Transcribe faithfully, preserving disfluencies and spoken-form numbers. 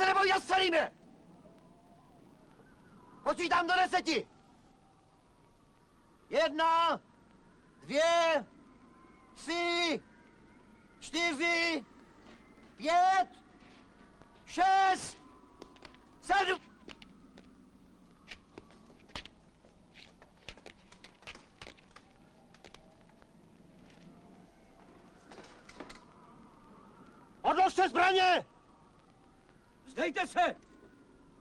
se nebo zastrelíme! Počítám do deseti! Jedna, dvě, tři, čtyři, pět, šest, sedm... Odložte zbraně! Vzdejte se!